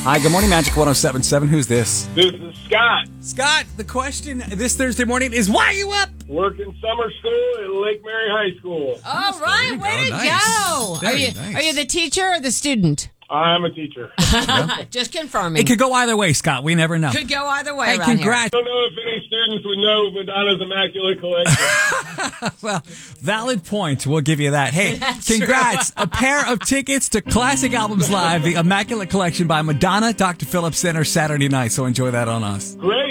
Hi, good morning, Magic 107.7. Who's this? This is Scott, Scott, the question this Thursday morning is, why are you up? working summer school at Lake Mary High School. All right, way to Nice. go. Very nice. Are you the teacher or the student? I'm a teacher. Just confirming. It could go either way, Scott. We never know. Could go either way Hey, around congrats. I don't know if any students would know Madonna's Immaculate Collection. Well, valid point. We'll give you that. Hey, That's congrats. A pair of tickets to Classic Albums Live, the Immaculate Collection by Madonna, Dr. Phillips Center, Saturday night. So enjoy that on us. Great.